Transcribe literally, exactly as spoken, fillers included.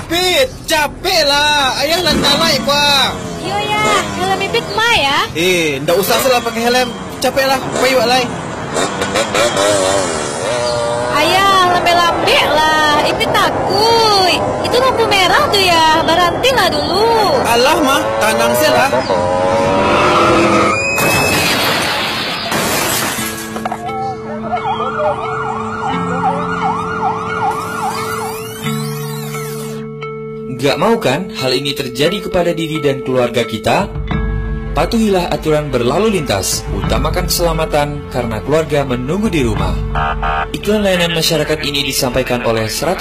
Pipit, capek lah. Ayah nak naik pak. Yo ya, helm Pipit mah ya. Eh, ndak usah salah pakai helm. Capek lah, payu lai. Ayah, lambe-lambe lah. Ipit takut. Itu lampu merah tuh ya. Berhenti lah dulu. Alah mah, tanang lah. Gak mau kan hal ini terjadi kepada diri dan keluarga kita? Patuhilah aturan berlalu lintas, utamakan keselamatan karena keluarga menunggu di rumah. Iklan layanan masyarakat ini disampaikan oleh seratus